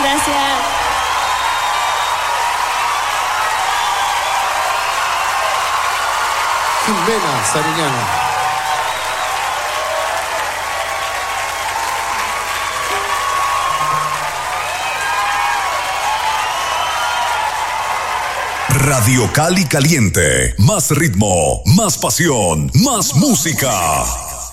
Gracias. Jimena Sariñana. Radio Cali Caliente, más ritmo, más pasión, más música.